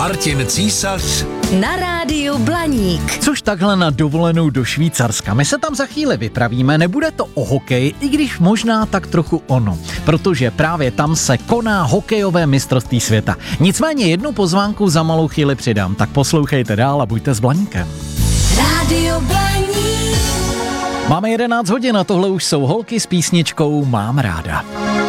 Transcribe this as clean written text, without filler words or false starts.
Martin Císař na rádiu Blaník. Což takhle na dovolenou do Švýcarska. My se tam za chvíli vypravíme, nebude to o hokeji, i když možná tak trochu ono, protože právě tam se koná hokejové mistrovství světa. Nicméně jednu pozvánku za malou chvíli přidám, tak poslouchejte dál a buďte s Blaníkem. Rádio Blaník. Máme 11 hodin a tohle už jsou holky s písničkou Mám ráda.